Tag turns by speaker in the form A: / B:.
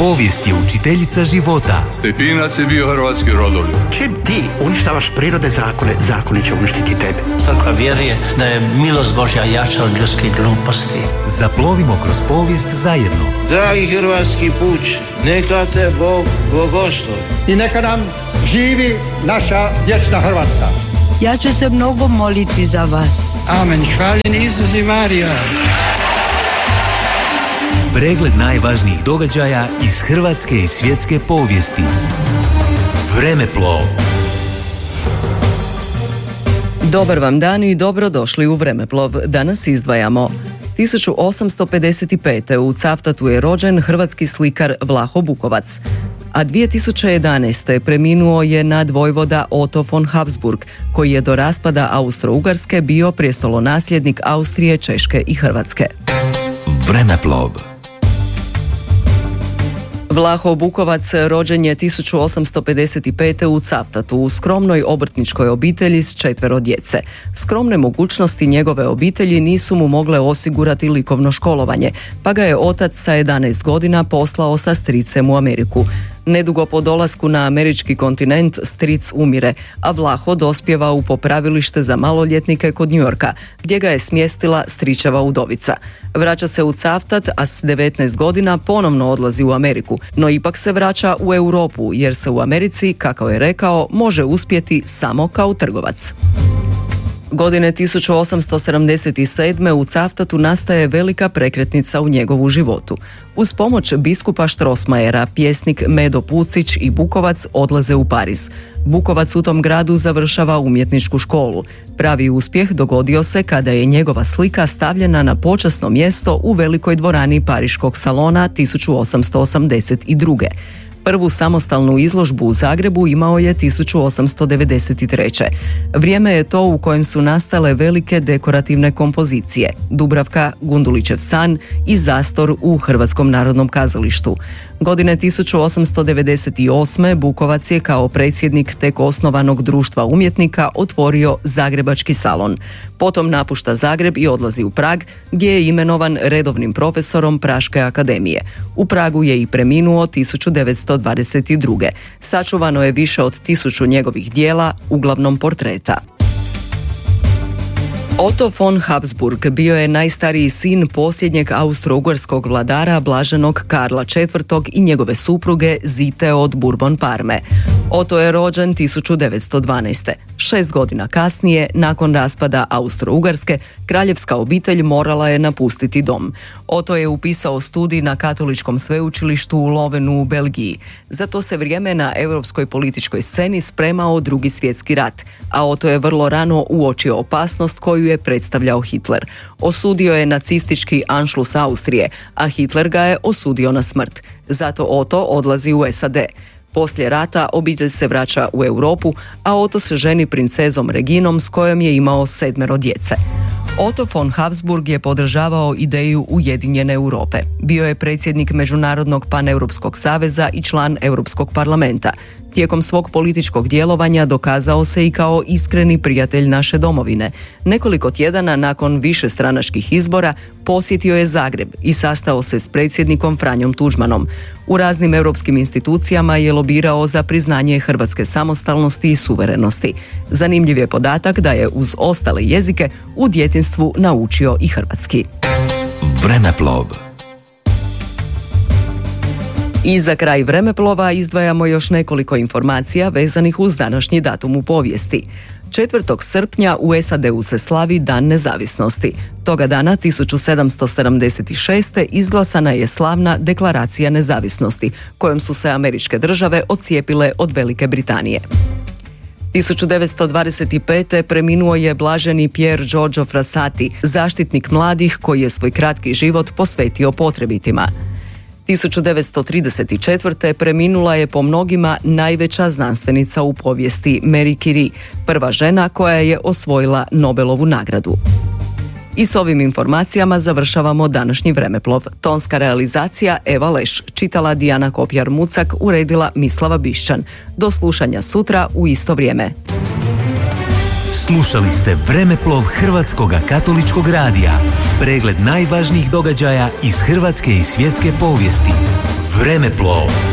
A: Povijest je učiteljica života.
B: Stepinac je bio hrvatski rodoljub.
C: Čim ti uništavaš prirode zakone, zakoni će uništiti tebe.
D: Crkva vjeruje da je milost Božja jača od ljudskih gluposti.
A: Zaplovimo kroz povijest zajedno.
E: Dragi hrvatski puč, neka te Bog blagoslovi.
F: I neka nam živi naša vječna Hrvatska.
G: Ja ću se mnogo moliti za vas.
E: Amen. Hvaljen Isus i Marija.
A: Pregled najvažnijih događaja iz hrvatske i svjetske povijesti. Vremeplov.
H: Dobar vam dan i dobrodošli u Vremeplov. Danas izdvajamo 1855. u Cavtatu je rođen hrvatski slikar Vlaho Bukovac, a 2011. preminuo je nadvojvoda Otto von Habsburg, koji je do raspada Austro-Ugarske bio prijestolonasljednik Austrije, Češke i Hrvatske.
A: Vremeplov.
H: Vlaho Bukovac rođen je 1855. u Cavtatu u skromnoj obrtničkoj obitelji s 4 djece. Skromne mogućnosti njegove obitelji nisu mu mogle osigurati likovno školovanje, pa ga je otac sa 11 godina poslao sa stricem u Ameriku. Nedugo po dolasku na američki kontinent stric umire, a Vlaho dospijeva u popravilište za maloljetnike kod New Yorka, gdje ga je smjestila stričeva udovica. Vraća se u Cavtat, a s 19 godina ponovno odlazi u Ameriku, no ipak se vraća u Europu, jer se u Americi, kako je rekao, može uspjeti samo kao trgovac. Godine 1877. u Cavtatu nastaje velika prekretnica u njegovu životu. Uz pomoć biskupa Štrosmajera, pjesnik Medo Pucić i Bukovac odlaze u Pariz. Bukovac u tom gradu završava umjetničku školu. Pravi uspjeh dogodio se kada je njegova slika stavljena na počasno mjesto u velikoj dvorani Pariškog salona 1882. Prvu samostalnu izložbu u Zagrebu imao je 1893. Vrijeme je to u kojem su nastale velike dekorativne kompozicije: Dubravka, Gundulićev san i Zastor u Hrvatskom narodnom kazalištu. Godine 1898. Bukovac je kao predsjednik tek osnovanog društva umjetnika otvorio Zagrebački salon. Potom napušta Zagreb i odlazi u Prag, gdje je imenovan redovnim profesorom Praške akademije. U Pragu je i preminuo 1922. Sačuvano je više od 1000 njegovih dijela, uglavnom portreta. Otto von Habsburg bio je najstariji sin posljednjeg austro-ugarskog vladara blaženog Karla IV. I njegove supruge Zite od Bourbon Parme. Otto je rođen 1912. 6 godina kasnije, nakon raspada Austro-Ugarske, kraljevska obitelj morala je napustiti dom. Otto je upisao studij na katoličkom sveučilištu u Lovenu u Belgiji. Za to se vrijeme na europskoj političkoj sceni spremao Drugi svjetski rat, a Otto je vrlo rano uočio opasnost koju je predstavljao Hitler. Osudio je nacistički Anšlus Austrije, a Hitler ga je osudio na smrt. Zato Otto odlazi u SAD. Poslije rata obitelj se vraća u Europu, a Otto se ženi princezom Reginom s kojom je imao 7 djece. Otto von Habsburg je podržavao ideju Ujedinjene Europe. Bio je predsjednik Međunarodnog paneuropskog saveza i član Europskog parlamenta. Tijekom svog političkog djelovanja dokazao se i kao iskreni prijatelj naše domovine. Nekoliko tjedana nakon višestranačkih izbora posjetio je Zagreb i sastao se s predsjednikom Franjom Tuđmanom. U raznim europskim institucijama je lobirao za priznanje hrvatske samostalnosti i suverenosti. Zanimljiv je podatak da je uz ostale jezike u djetinjstvu naučio i hrvatski.
A: Vremeplov.
H: I za kraj Vremeplova izdvajamo još nekoliko informacija vezanih uz današnji datum u povijesti. 4. srpnja u SAD-u se slavi Dan nezavisnosti. Toga dana 1776. izglasana je slavna Deklaracija nezavisnosti, kojom su se američke države odcijepile od Velike Britanije. 1925. preminuo je blaženi Pier Giorgio Frassati, zaštitnik mladih koji je svoj kratki život posvetio potrebitima. 1934. preminula je po mnogima najveća znanstvenica u povijesti Marie Curie, prva žena koja je osvojila Nobelovu nagradu. I s ovim informacijama završavamo današnji Vremeplov. Tonska realizacija Eva Leš, čitala Dijana Kopjar-Mucak, uredila Mislava Bišćan. Do slušanja sutra u isto vrijeme.
A: Slušali ste Vremeplov Hrvatskoga katoličkog radija. Pregled najvažnijih događaja iz hrvatske i svjetske povijesti. Vremeplov.